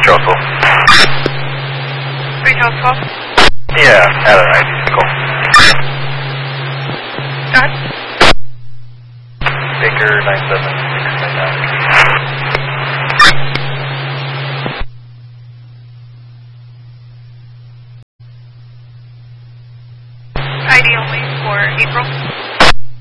Charles 3 Charles 12? Yeah, at an ID vehicle. Done? Baker 97699. ID only for April.